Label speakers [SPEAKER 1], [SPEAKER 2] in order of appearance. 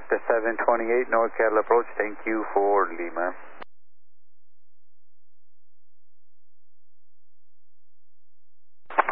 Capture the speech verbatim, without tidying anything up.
[SPEAKER 1] Delta seven twenty-eight, NorCal approach, thank you for Lima.